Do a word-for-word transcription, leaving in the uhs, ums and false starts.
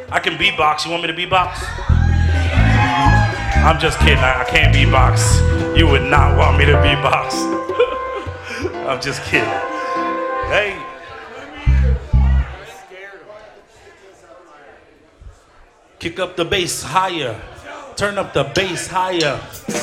I can beatbox. You want me to beatbox? I'm just kidding. I, I can't beatbox. You would not want me to beatbox. I'm just kidding. Hey. Kick up the bass higher. Turn up the bass higher.